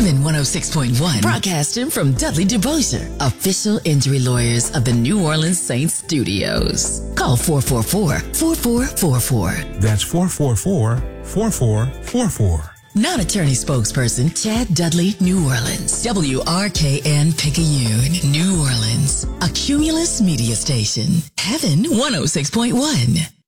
Heaven 106.1, broadcasting from Dudley DuBoisier, official injury lawyers of the New Orleans Saints studios. Call 444-4444. That's 444-4444. Non-attorney spokesperson Chad Dudley, New Orleans. WRKN Picayune, New Orleans. A Cumulus media station. Heaven 106.1.